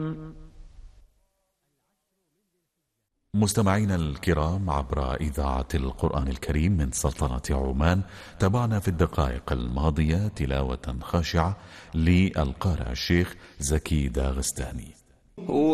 مستمعينا الكرام، عبر إذاعة القرآن الكريم من سلطنة عمان، تابعنا في الدقائق الماضية تلاوة خاشعة للقارئ الشيخ زكي داغستاني.